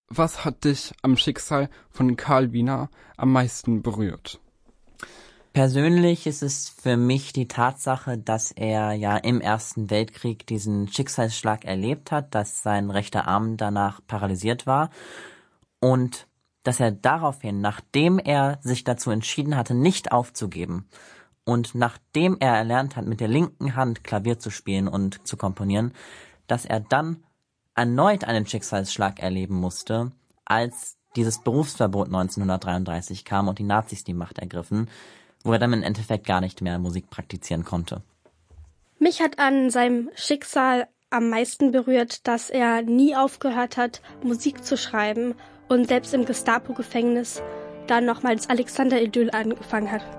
Was hat dich am Schicksal von Karl Wiener am meisten berührt? Persönlich ist es für mich die Tatsache, dass er ja im Ersten Weltkrieg diesen Schicksalsschlag erlebt hat, dass sein rechter Arm danach paralysiert war und dass er daraufhin, nachdem er sich dazu entschieden hatte, nicht aufzugeben und nachdem er erlernt hat, mit der linken Hand Klavier zu spielen und zu komponieren, dass er dann erneut einen Schicksalsschlag erleben musste, als dieses Berufsverbot 1933 kam und die Nazis die Macht ergriffen, wo er dann im Endeffekt gar nicht mehr Musik praktizieren konnte. Mich hat an seinem Schicksal am meisten berührt, dass er nie aufgehört hat, Musik zu schreiben und selbst im Gestapo-Gefängnis dann nochmal das Alexander-Idyll angefangen hat.